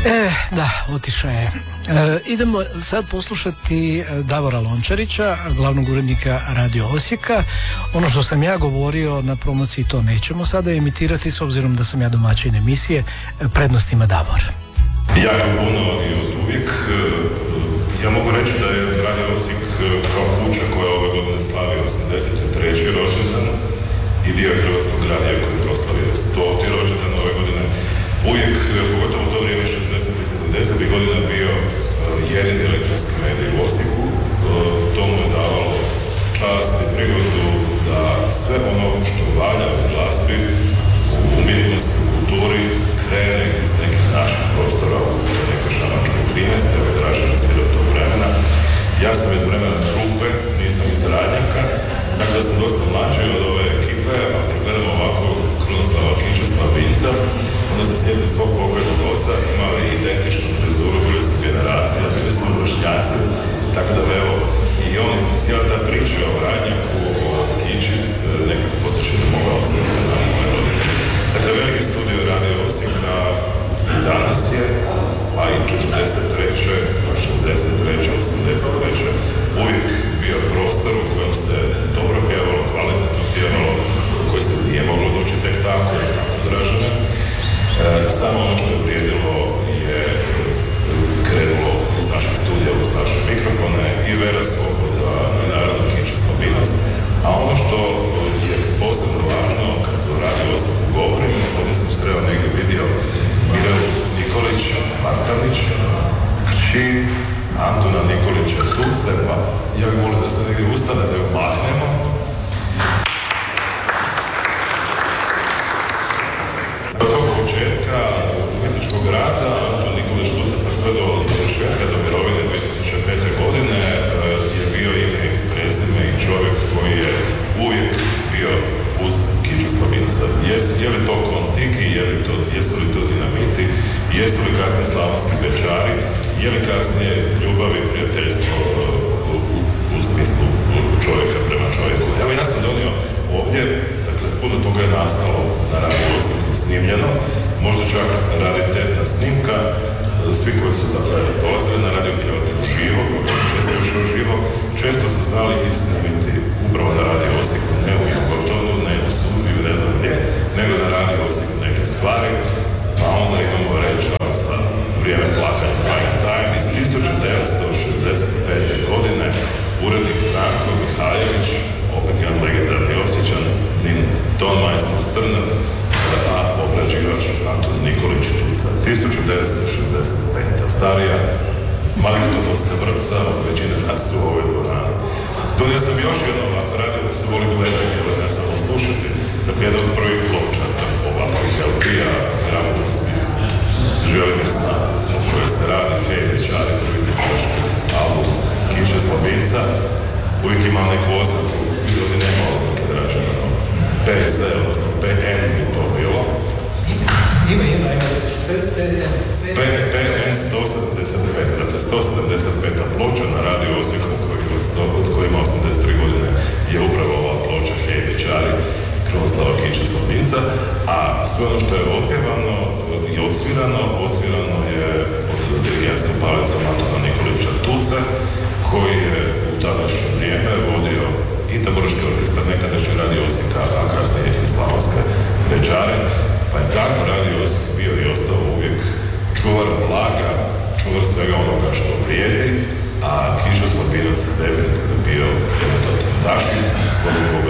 Da, otišao je. Idemo sad poslušati Davora Lončarića, glavnog urednika Radio Osijeka. Ono što sam ja govorio na promociji, to nećemo sada emitirati, s obzirom da sam ja domaćin emisije. Prednost ima Davor. Jako puno i od uvijek. Ja mogu reći da je Radio Osijek kao kuća koja ove godine slavi 83. rođendan i dio Hrvatskog radija koji je proslavio 100. rođendan ove godine. Uvijek, pogotovo u to vrijeme 60. i 70. godina bio jedini elektronski medij u Osijeku. To mu je davalo čast i prigodu da sve ono što valja u glazbi, u umjetnosti, u kulturi krene iz nekih naših prostora u nekoj Šamačkoj 13. evo je Dražena svira tog vremena. Ja sam iz vremena Rupe, nisam iz Radnjaka, tako da sam dosta mlađi od ove ekipe, a kad gledamo ovako Krunoslava Kinča-Slavinca, onda se sjetim svog pokojnog oca, imali identičnu frizuru, bili su generacija, bili su vršnjaci, tako da evo i on, cijela ta priča o Radnjaku, o Kinči, nekako podsjeća na moga oca, na moje roditelje. Dakle, veliki studio Radio Osijeka i danas je, a i 43. 63. 83. uvijek bio prostor u kojem se dobro pjevalo, kvalitetno pjevalo, u koji se nije moglo doći tek tako Dražene. Samo ono što je vrijedilo je krenulo iz naših studija uz naše mikrofone i Vera Svoboda i naravno Kinča Slabinac. A ono što je posebno važno kad o Radio Osijeku govorim, ovdje sam sreo negdje vidio Mirelu Nikolić Martanić, kći Antuna Nikolića Tuce, pa ja bih volio da se negdje ustane da ju mahnemo. Od svog početka umjetničkog rada Anton Nikolić Tuce pa sve do završetka do mirovine 2005. godine je bio ime i prezime i čovjek koji je uvijek bio uz Kinču Slavinca. Je li to Kontiki, jesu li to Dinamiti, jesu li kasnije Slavonski Bečari, je li kasnije ljubav i prijateljstvo u smislu čovjeka prema čovjeku. Evo ja sam donio ovdje, dakle puno toga je nastalo na Radio Osijeku snimljeno, možda čak raritetna snimka, svi koji su dakle dolazili na radio pjevati uživo, često još uživo, često su znali i snimiti upravo na Radio Osijeku, ne u Jugotonu, ne u Suziju, ne znam gdje, nego na Radio Osijeku neke stvari, pa onda imamo Rečavca, Vrijeme plakanja, Prime Time iz 1965. godine, urednik Branko Mihaljević, opet jedan legendarni Osječanin, tonmajstor Strnad, a obrađivač Anton Nikolić Tuca. 1965. starija magnetofonska vrpca od većine nas u ovoj dvorani. Donio sam još jedno ovako radio da se voli gledati, ali ne samo slušati. Dakle, jedan od prvih ploča ovakvih LP-a, gramofonskih, Želimir zna o kojoj se radi, Hej Bečari, prvi tipaški album Kinče Slavinca. Uvijek imam neku oznaku, ovdje nema oznake Dražena, PS, odnosno PN bi to bilo. Ima, PN 175, dakle 175. ploča na Radio Osijeku od koje ima 83 godine je upravo ova ploča Hej Bečari, Krunoslava Kinča Slavinca, a sve ono što je otpjevano i odsvirano je pod dirigentskom palicom Antona Nikolića Tuce, koji je u tadašnje vrijeme vodio i Tamburaški orkestar nekadašnji Radio Osijeka, a kasnije i Slavonske Bečare, pa je tako Radio Osijek bio i ostao uvijek čuvar blaga, čuvar svega onoga što vrijedi, a Kinča Slabinac je definitivno bio jedan od naših, slovo